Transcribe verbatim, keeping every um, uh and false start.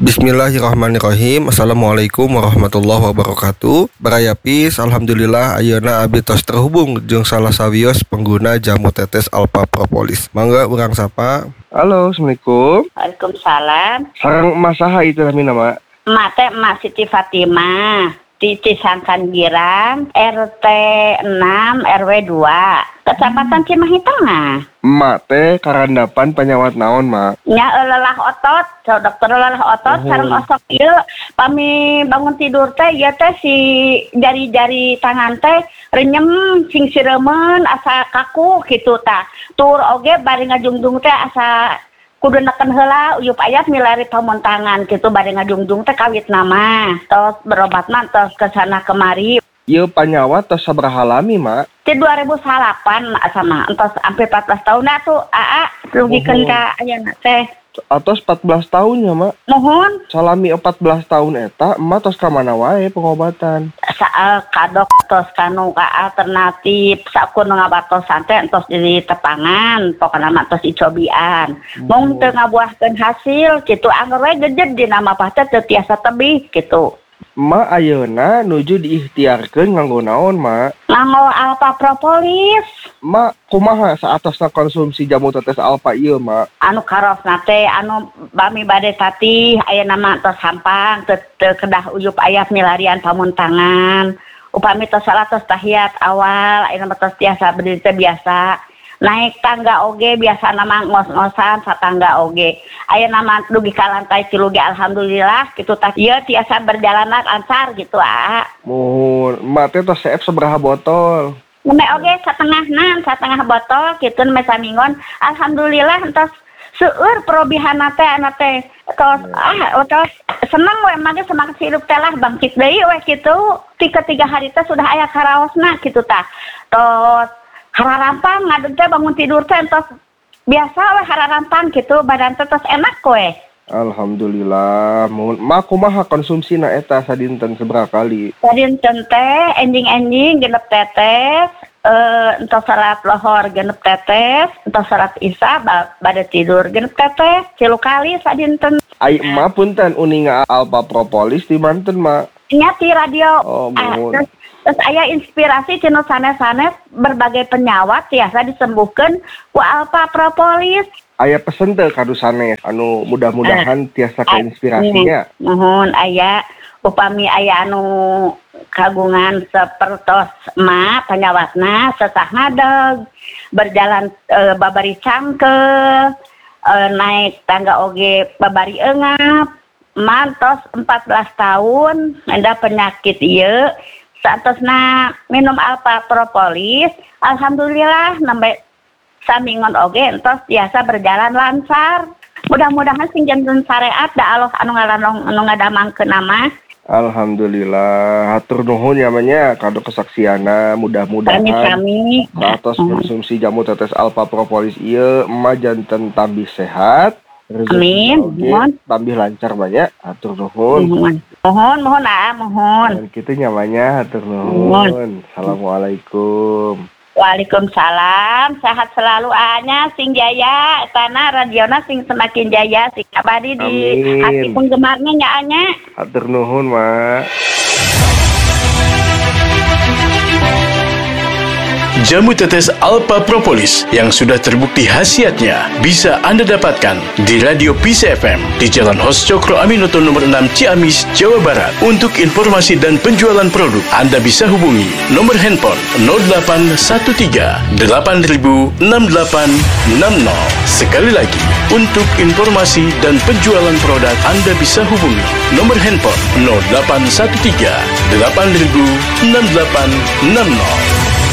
Bismillahirrahmanirrahim. Assalamualaikum warahmatullahi wabarakatuh. Barayapis, alhamdulillah ayeuna abdi tos terhubung jeung salah sawios pengguna jamu tetes Alpha Propolis. Mangga urang sapa. Halo, Assalamualaikum. Waalaikumsalam. Sareng Mas saha itu namina, Mak? Mak teh Mak Siti Fatimah di Cisangkan Girang, R T enam R W dua, Kecamatan Cimahi Tengah. Mak teh karandapan penyawat naon, Mak? Nya lelah otot, so dokter lelah otot, oh. Sareng osok ieu pami bangun tidur teh ieu teh si jari-jari tangan teh renyem sing siremen asa kaku kitu tah. Tur oge bari ngajungjung teh asa kudu neken heula uyup ayat milari pamontangan gitu bari ngajungjung teh kawit nama. Tos berobat mah tos kesana kemari. Ieu panyawat tos sabaraha lami, Mak? Di dua ribu delapan sama entos sampai empat belas tahun atuh aa rugikeun ka ayeuna teh. Atos empat belas tahunnya, Mak. Nuhun. Salami empat belas tahun eta, emak tos ka mana wae pengobatan? Saal kadok tos kanu ka alternatif sakur ngabatosan teh entos di tepangan, pokona mah tos icobian. Mung teu ngabuahkeun hasil kitu angger we gejed di nama pah teh teu tiasa tebih kitu. Mak ayeuna nuju diikhtiarkeun nganggo naon, Mak? Nganggo Alpha Propolis. Mak, kumaha saatosna konsumsi jamu tetes Alpha ieu, Mak? Anu karosna teh anu bami bade tatih ayeuna mah tos sampang teu teu kedah uyup aya milarian pamuntangan. Upami tos salah tos tahiyat awal ayeuna mah tos tiasa berdiri teh biasa. Naik tangga oge biasa nama ngos-ngosan satangga oge. Ayeuna mah dugi ka lantai tilu ge alhamdulillah kitu tah ieu tiasa berjalan lancar gitu ah. Muhun, mak teh tos seep sabaraha botol? Neme oge satengahna, satengah botol kitu neme samingon. Alhamdulillah entos seueur perobihanna teh ana teh. Tos ah tos seneng we mah semangat hidup teh lah bangkit deui we kitu. Tiga tiga hari teh sudah aya karaosna kitu tah. Tos hararampang ngadeg teh bangun tidur teh entos biasa we hararampang gitu badan teh tos enak we. Alhamdulillah. Mohon mak kumaha konsumsina eta sadinten sabaraha kali? Sadinten teh enjing-enjing genep tetes, eh entos salat lohor genep tetes, entos salat isya bade tidur genep tetes, tilu kali sadinten. Ai emak punten uninga Alpha Propolis di manten, Mak? Nya ti radio. Oh, mohon. Ah, terus aya inspirasi cenah sanes-sanes berbagai penyawat tiasa disembuhkeun ku Alpha Propolis. Aya pesen teh kadu sanes anu mudah-mudahan uh, tiasa kainspirasinya. Mohon aya upami aya anu kagungan sapertos emak penyawatna sesah ngadeg berjalan e, babari cangkel e, naik tangga oge babari eungap mantos empat belas tahun ada penyakit ieu saatosna minum Alpha Propolis alhamdulillah nembe samingon oge entos biasa berjalan lancar. Mudah-mudahan sing janten syariat da Allah anu ngalanong anu ngadamangkeun nama. Alhamdulillah, hatur nuhun namanya kado kesaksiana mudah-mudahan kami satos konsumsi jamu tetes Alpha Propolis ieu emak janten tambih sehat. Amin. Mohon tambih lancar banyak. Hatur nuhun. Mohon. Mohon mohon ah, mohon. Dan kitu nyamanya hatur nuhun. Assalamualaikum. Waalaikumsalam. Sehat selalu anya sing jaya tanah radiona sing semakin jaya sing abadi di hati penggemarnya nya anya. Hatur nuhun, Mak. Jamu tetes Alpha Propolis yang sudah terbukti khasiatnya bisa Anda dapatkan di Radio P C F M di Jalan Hos Cokro Aminoto nomor enam Ciamis, Jawa Barat. Untuk informasi dan penjualan produk, Anda bisa hubungi nomor handphone nol delapan satu tiga delapan nol enam delapan enam nol. Sekali lagi, untuk informasi dan penjualan produk, Anda bisa hubungi nomor handphone nol delapan satu tiga delapan nol enam delapan enam nol.